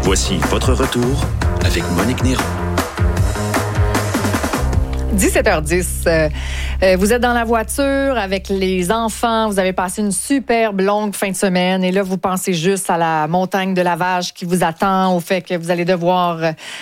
Voici votre retour avec Monique Néron. 17h10, vous êtes dans la voiture avec les enfants, vous avez passé une superbe longue fin de semaine et là, vous pensez juste à la montagne de lavage qui vous attend, au fait que vous allez devoir...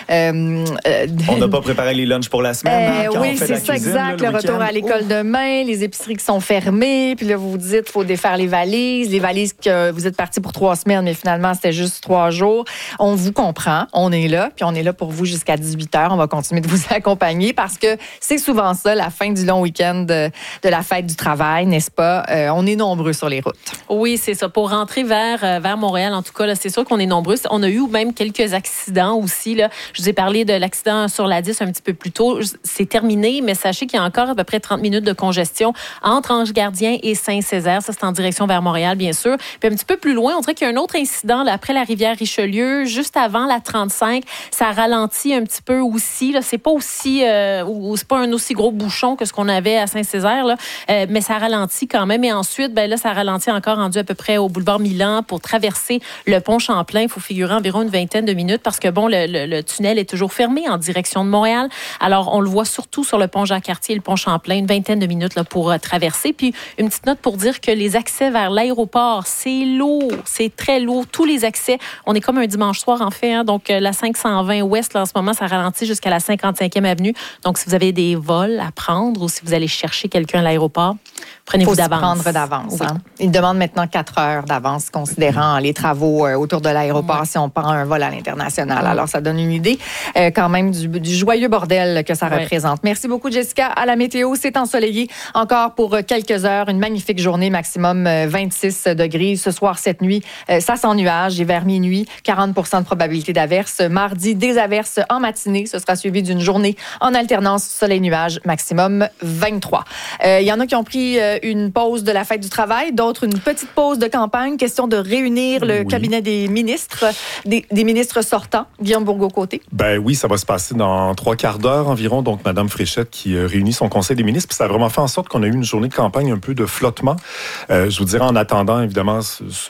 On n'a pas préparé les lunchs pour la semaine. Oui, c'est ça, exact. Le retour à l'école demain, les épiceries qui sont fermées, puis là, vous vous dites, il faut défaire les valises que vous êtes partis pour 3 semaines, mais finalement, c'était juste 3 jours. On vous comprend, on est là, puis on est là pour vous jusqu'à 18h. On va continuer de vous accompagner parce que c'est souvent ça, la fin du long week-end de la fête du travail, n'est-ce pas? On est nombreux sur les routes. Oui, c'est ça. Pour rentrer vers Montréal, en tout cas, là, c'est sûr qu'on est nombreux. On a eu même quelques accidents aussi. Là. Je vous ai parlé de l'accident sur la 10 un petit peu plus tôt. C'est terminé, mais sachez qu'il y a encore à peu près 30 minutes de congestion entre Ange-Gardien et Saint-Césaire. Ça, c'est en direction vers Montréal, bien sûr. Puis un petit peu plus loin, on dirait qu'il y a un autre incident là, après la rivière Richelieu, juste avant la 35. Ça ralentit un petit peu aussi. Là. C'est pas aussi... c'est pas un aussi gros bouchon que ce qu'on avait à Saint-Césaire, là, mais ça ralentit quand même. Et ensuite, là, ça ralentit encore rendu à peu près au boulevard Milan pour traverser le pont Champlain. Il faut figurer environ une vingtaine de minutes parce que, le tunnel est toujours fermé en direction de Montréal. Alors, on le voit surtout sur le pont Jacques-Cartier et le pont Champlain, une vingtaine de minutes là, pour traverser. Puis, une petite note pour dire que les accès vers l'aéroport, c'est lourd, c'est très lourd. Tous les accès, on est comme un dimanche soir, en fait. Hein, donc, la 520 Ouest, là, en ce moment, ça ralentit jusqu'à la 55e Avenue. Donc, si vous avez des vols à prendre ou si vous allez chercher quelqu'un à l'aéroport, prenez-vous d'avance. Il faut prendre d'avance. Oui. Hein? Il demande maintenant 4 heures d'avance, considérant les travaux autour de l'aéroport si on prend un vol à l'international. Alors, ça donne une idée quand même du joyeux bordel que ça représente. Merci beaucoup, Jessica. À la météo, c'est ensoleillé encore pour quelques heures. Une magnifique journée, maximum 26 degrés. Ce soir, cette nuit, ça sans nuages. Et vers minuit, 40% de probabilité d'averse. Mardi, des averses en matinée. Ce sera suivi d'une journée en alternance soleil-nuage, maximum 23. Il y en a qui ont pris une pause de la fête du travail, d'autres une petite pause de campagne. Question de réunir le cabinet des ministres, des ministres sortants. Guillaume Bourgault-Côté. Oui, ça va se passer dans 3 quarts d'heure environ. Donc, Mme Fréchette qui réunit son conseil des ministres. Puis ça a vraiment fait en sorte qu'on a eu une journée de campagne un peu de flottement. Je vous dirais en attendant, évidemment,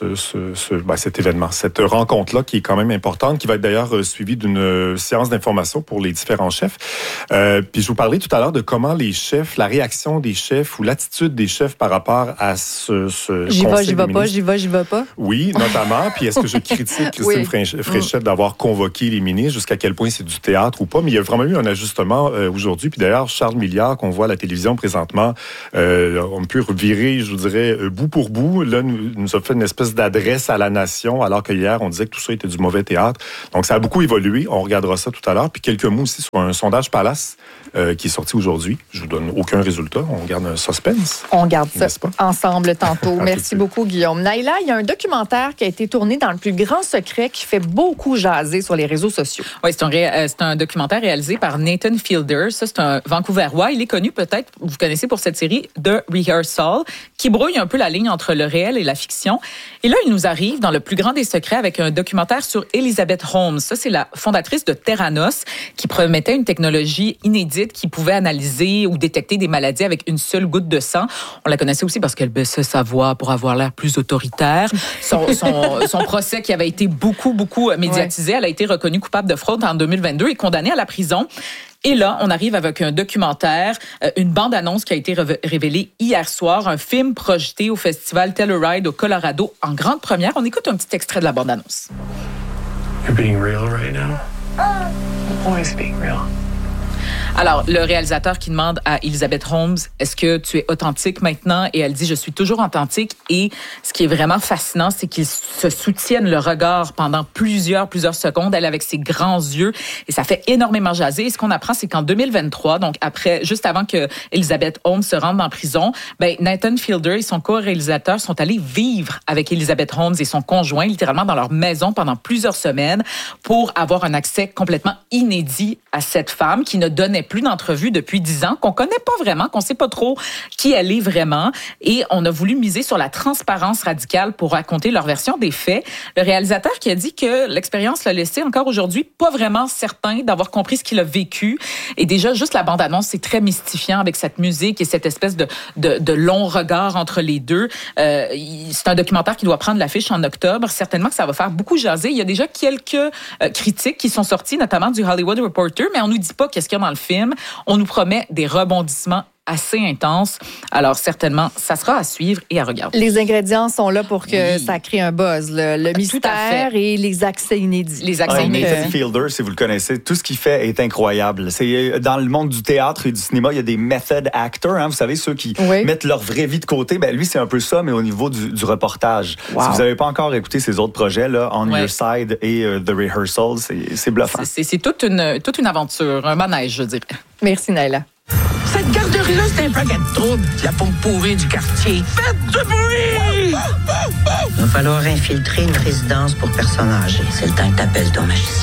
cet événement, cette rencontre-là qui est quand même importante, qui va être d'ailleurs suivie d'une séance d'information pour les différents chefs. Puis je vous parlais tout à l'heure de comment les chefs, la réaction des chefs ou l'attitude des chefs par rapport à ce j'y conseil vais pas. Oui, notamment. Puis est-ce que je critique Christine Fréchette d'avoir convoqué les ministres, jusqu'à quel point c'est du théâtre ou pas? Mais il y a vraiment eu un ajustement aujourd'hui. Puis d'ailleurs, Charles Milliard, qu'on voit à la télévision présentement, on peut revirer, je vous dirais, bout pour bout. Là, nous a fait une espèce d'adresse à la nation, alors que hier, on disait que tout ça était du mauvais théâtre. Donc, ça a beaucoup évolué. On regardera ça tout à l'heure. Puis quelques mots aussi sur un sondage Palace qui est sorti aujourd'hui. Je vous donne aucun résultat. On garde un suspense. On garde ça ensemble tantôt. Merci beaucoup, Guillaume. Naïla, il y a un documentaire qui a été tourné dans le plus grand secret qui fait beaucoup jaser sur les réseaux sociaux. Oui, c'est un documentaire réalisé par Nathan Fielder. Ça, c'est un Vancouverois. Il est connu peut-être, vous connaissez pour cette série The Rehearsal, qui brouille un peu la ligne entre le réel et la fiction. Et là, il nous arrive dans le plus grand des secrets avec un documentaire sur Elizabeth Holmes. Ça, c'est la fondatrice de Theranos qui promettait une technologie inédite qui pouvait analyser ou détecter des maladies avec une seule goutte de sang. On la connaissait aussi parce qu'elle baissait sa voix pour avoir l'air plus autoritaire. Son procès qui avait été beaucoup médiatisé, elle a été reconnue coupable de fraude en 2022 et condamnée à la prison. Et là, on arrive avec un documentaire, une bande-annonce qui a été révélée hier soir, un film projeté au festival Telluride au Colorado en grande première. On écoute un petit extrait de la bande-annonce. You're being real right now? I'm always being real. Alors, le réalisateur qui demande à Elizabeth Holmes, est-ce que tu es authentique maintenant? Et elle dit, je suis toujours authentique. Et ce qui est vraiment fascinant, c'est qu'ils se soutiennent le regard pendant plusieurs secondes, elle avec ses grands yeux. Et ça fait énormément jaser. Et ce qu'on apprend, c'est qu'en 2023, donc juste avant que Elizabeth Holmes se rende en prison, Nathan Fielder et son co-réalisateur sont allés vivre avec Elizabeth Holmes et son conjoint, littéralement dans leur maison pendant plusieurs semaines, pour avoir un accès complètement inédit à cette femme qui ne donnait plus d'entrevues depuis 10 ans, qu'on connaît pas vraiment, qu'on sait pas trop qui elle est vraiment. Et on a voulu miser sur la transparence radicale pour raconter leur version des faits. Le réalisateur qui a dit que l'expérience l'a laissé encore aujourd'hui pas vraiment certain d'avoir compris ce qu'il a vécu. Et déjà, juste la bande-annonce, c'est très mystifiant avec cette musique et cette espèce de long regard entre les deux. C'est un documentaire qui doit prendre l'affiche en octobre. Certainement que ça va faire beaucoup jaser. Il y a déjà quelques critiques qui sont sorties, notamment du Hollywood Reporter, mais on nous dit pas qu'est-ce qu'il y a dans le film. On nous promet des rebondissements assez intense. Alors, certainement, ça sera à suivre et à regarder. Les ingrédients sont là pour que ça crée un buzz. Le mystère et les accès inédits. Les accès inédits. Nathan Fielder, si vous le connaissez, tout ce qu'il fait est incroyable. C'est dans le monde du théâtre et du cinéma, il y a des method actors, hein, vous savez, ceux qui mettent leur vraie vie de côté. Ben, lui, c'est un peu ça, mais au niveau du reportage. Wow. Si vous n'avez pas encore écouté ses autres projets, là, On Your Side et The Rehearsal, c'est bluffant. C'est toute une aventure, un manège, je dirais. Merci, Naila. Cette garderie-là, c'est un paquet de troubles. La pompe pourrie du quartier. Faites du bruit! Il va falloir infiltrer une résidence pour personnes âgées. C'est le temps que t'appelles ton magicien.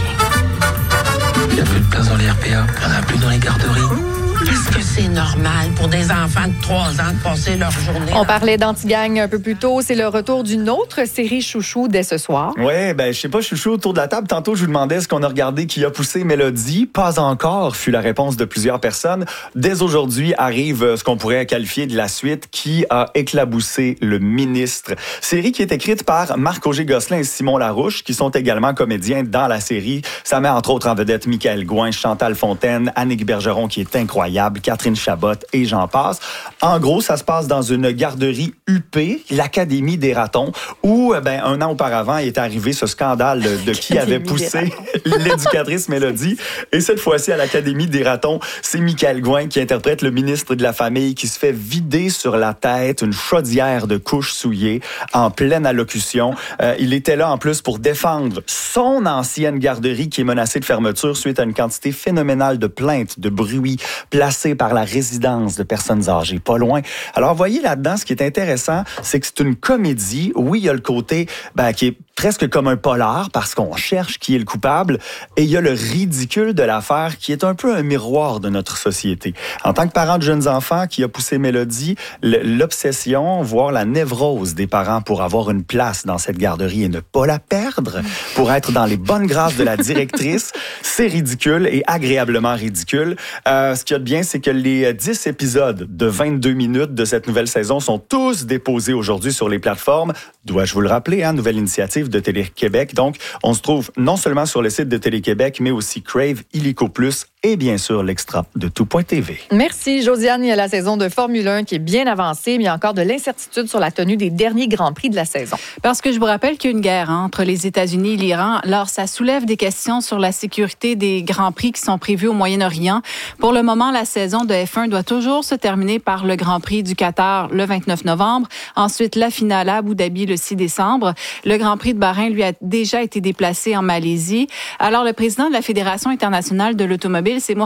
Il n'y a plus de place dans les RPA. Il n'y en a plus dans les garderies. Est-ce que c'est normal pour des enfants de 3 ans de passer leur journée? On parlait d'Antigang un peu plus tôt. C'est le retour d'une autre série chouchou dès ce soir. Oui, ben je sais pas, chouchou, autour de la table. Tantôt, je vous demandais ce qu'on a regardé qui a poussé Mélodie. Pas encore, fut la réponse de plusieurs personnes. Dès aujourd'hui arrive ce qu'on pourrait qualifier de la suite qui a éclaboussé le ministre. Série qui est écrite par Marc-Augé Gosselin et Simon Larouche, qui sont également comédiens dans la série. Ça met entre autres en vedette Michael Gouin, Chantal Fontaine, Annick Bergeron qui est incroyable, Catherine Chabot et j'en passe. En gros, ça se passe dans une garderie UP, l'Académie des ratons, où un an auparavant, il est arrivé ce scandale de qui avait poussé l'éducatrice Mélodie. Et cette fois-ci, à l'Académie des ratons, c'est Michael Gouin qui interprète le ministre de la Famille qui se fait vider sur la tête une chaudière de couches souillées en pleine allocution. Il était là en plus pour défendre son ancienne garderie qui est menacée de fermeture suite à une quantité phénoménale de plaintes, de bruit, placé par la résidence de personnes âgées, pas loin. Alors, voyez là-dedans, ce qui est intéressant, c'est que c'est une comédie. Oui, il y a le côté qui est presque comme un polar, parce qu'on cherche qui est le coupable, et il y a le ridicule de l'affaire qui est un peu un miroir de notre société. En tant que parent de jeunes enfants qui a poussé Mélodie, l'obsession, voire la névrose des parents pour avoir une place dans cette garderie et ne pas la perdre, pour être dans les bonnes grâces de la directrice, c'est ridicule et agréablement ridicule. Ce qu'il y a de bien, c'est que les 10 épisodes de 22 minutes de cette nouvelle saison sont tous déposés aujourd'hui sur les plateformes. Dois-je vous le rappeler, hein, nouvelle initiative de Télé-Québec. Donc, on se trouve non seulement sur le site de Télé-Québec, mais aussi Crave, Illico Plus et bien sûr l'extra de tout.tv. Merci, Josiane. Il y a la saison de Formule 1 qui est bien avancée, mais il y a encore de l'incertitude sur la tenue des derniers Grands Prix de la saison. Parce que je vous rappelle qu'il y a une guerre entre les États-Unis et l'Iran. Alors, ça soulève des questions sur la sécurité des Grands Prix qui sont prévus au Moyen-Orient. Pour le moment, la saison de F1 doit toujours se terminer par le Grand Prix du Qatar le 29 novembre. Ensuite, la finale à Abu Dhabi le 6 décembre. Le Grand Prix de Bahreïn, lui, a déjà été déplacé en Malaisie. Alors, le président de la Fédération internationale de l'automobile, c'est